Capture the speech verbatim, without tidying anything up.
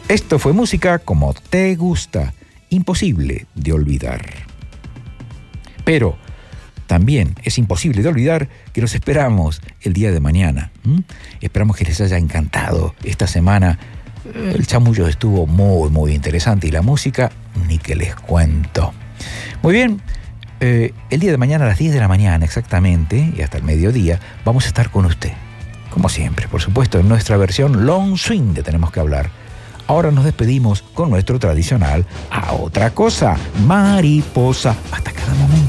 Esto fue música como te gusta, imposible de olvidar. Pero también es imposible de olvidar que los esperamos el día de mañana. ¿Mm? Esperamos que les haya encantado esta semana. El chamullo estuvo muy, muy interesante y la música, ni que les cuento. Muy bien, eh, el día de mañana a las diez de la mañana exactamente y hasta el mediodía vamos a estar con usted. Como siempre, por supuesto, en nuestra versión Long Swing de Tenemos que Hablar. Ahora nos despedimos con nuestro tradicional A Otra Cosa, Mariposa. Hasta cada momento.